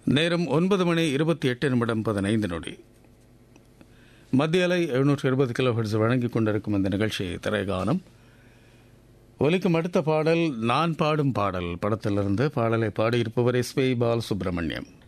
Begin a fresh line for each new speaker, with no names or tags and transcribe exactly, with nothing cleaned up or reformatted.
நேரம் ஒன்பது மணி இருபத்தி எட்டு நிமிடம் பதினைந்து நொடி. மத்திய அலை எழுநூற்று இருபது கிலோ ஹெர்ட்ஸ் வழங்கிக் கொண்டிருக்கும் இந்த நிகழ்ச்சி திரைகானம். ஒலிக்கும் அடுத்த பாடல் நான் பாடும் பாடல் படத்திலிருந்து. பாடலை பாடியிருப்பவர் எஸ் பி பாலசுப்ரமணியம்.